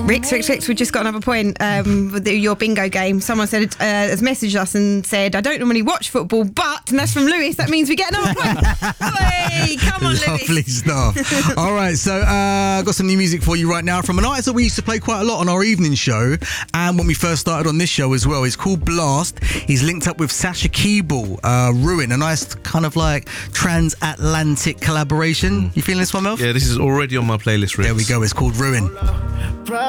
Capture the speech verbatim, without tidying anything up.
Rix, Rix, Rix, we just got another point um, with the, your bingo game. Someone said uh, has messaged us and said, I don't normally watch football, but, and that's from Lewis, that means we get another point. Hey, come on, Lovely Lewis. stuff. All right, so uh, I've got some new music for you right now from an artist that we used to play quite a lot on our evening show, and when we first started on this show as well. He's called Blast. He's linked up with Sasha Keeble, uh, Ruin, a nice kind of like transatlantic collaboration. You feeling this one, Melf? Yeah, this is already on my playlist, Rix. There we go, it's called Ruin.